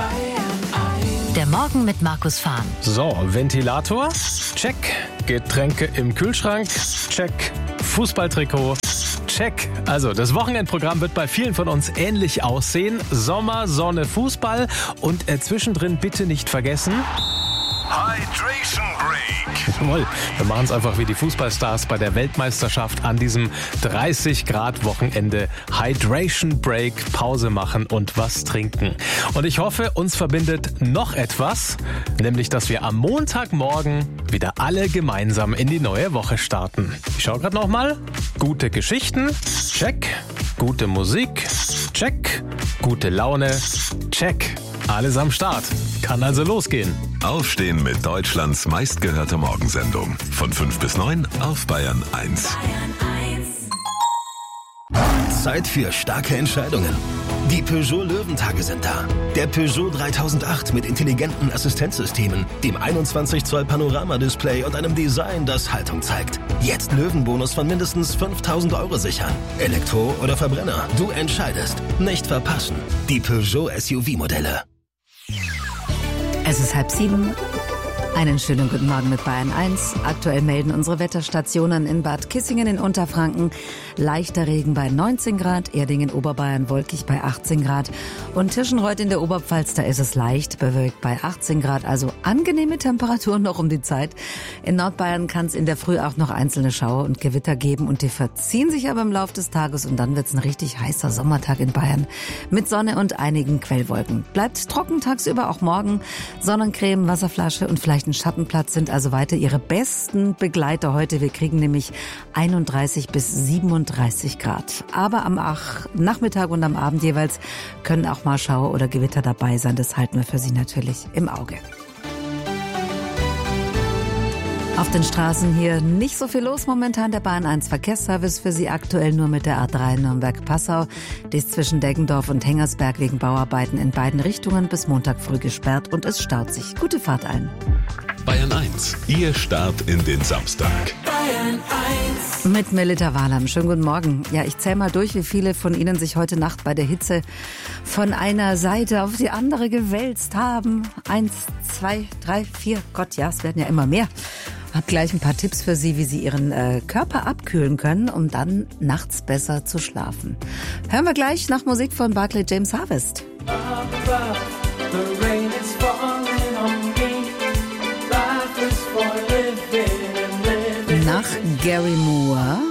Der Morgen mit Markus Fahn. So, Ventilator, check. Getränke im Kühlschrank, check. Fußballtrikot, check. Also, das Wochenendprogramm wird bei vielen von uns ähnlich aussehen. Sommer, Sonne, Fußball und zwischendrin bitte nicht vergessen... Hydration Break. Jawohl, wir machen es einfach wie die Fußballstars bei der Weltmeisterschaft an diesem 30-Grad-Wochenende. Hydration Break, Pause machen und was trinken. Und ich hoffe, uns verbindet noch etwas, nämlich, dass wir am Montagmorgen wieder alle gemeinsam in die neue Woche starten. Ich schaue gerade nochmal. Gute Geschichten, check. Gute Musik, check. Gute Laune, check. Alles am Start. Kann also losgehen. Aufstehen mit Deutschlands meistgehörter Morgensendung. Von 5 bis 9 auf Bayern 1. Zeit für starke Entscheidungen. Die Peugeot Löwentage sind da. Der Peugeot 3008 mit intelligenten Assistenzsystemen, dem 21 Zoll Panoramadisplay und einem Design, das Haltung zeigt. Jetzt Löwenbonus von mindestens 5.000 € sichern. Elektro oder Verbrenner, du entscheidest. Nicht verpassen. Die Peugeot SUV-Modelle. Es ist 6:30. Einen schönen guten Morgen mit Bayern 1. Aktuell melden unsere Wetterstationen in Bad Kissingen in Unterfranken leichter Regen bei 19 Grad, Erding in Oberbayern wolkig bei 18 Grad und Tirschenreuth in der Oberpfalz, da ist es leicht bewölkt bei 18 Grad, also angenehme Temperaturen noch um die Zeit. In Nordbayern kann es in der Früh auch noch einzelne Schauer und Gewitter geben und die verziehen sich aber im Laufe des Tages und dann wird es ein richtig heißer Sommertag in Bayern mit Sonne und einigen Quellwolken. Bleibt trocken tagsüber, auch morgen. Sonnencreme, Wasserflasche und vielleicht ein Schattenplatz sind also weiter Ihre besten Begleiter heute. Wir kriegen nämlich 31 bis 37 Grad. Aber am Nachmittag und am Abend jeweils können auch mal Schauer oder Gewitter dabei sein. Das halten wir für Sie natürlich im Auge. Auf den Straßen hier nicht so viel los momentan. Der Bahn 1 Verkehrsservice für Sie aktuell nur mit der A3 Nürnberg-Passau. Die ist zwischen Deggendorf und Hengersberg wegen Bauarbeiten in beiden Richtungen bis Montag früh gesperrt und es staut sich. Gute Fahrt allen. Bayern 1, Ihr Start in den Samstag. Bayern 1. Mit Melita Wahlam. Schönen guten Morgen. Ja, ich zähle mal durch, wie viele von Ihnen sich heute Nacht bei der Hitze von einer Seite auf die andere gewälzt haben. 1, 2, 3, 4. Gott, ja, es werden ja immer mehr. Hab gleich ein paar Tipps für Sie, wie Sie Ihren Körper abkühlen können, um dann nachts besser zu schlafen. Hören wir gleich nach Musik von Barclay James Harvest. Nach Gary Moore